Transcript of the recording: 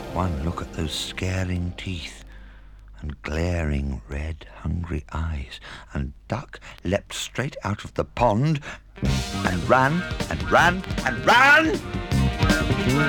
One look at those scaring teeth and glaring red, hungry eyes, and Duck leapt straight out of the pond and ran and ran and ran!